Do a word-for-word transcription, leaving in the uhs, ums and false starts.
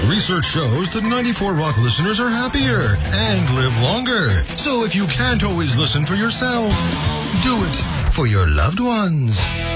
Research shows that ninety-four Rock listeners are happier and live longer. So if you can't always listen for yourself, do it for your loved ones.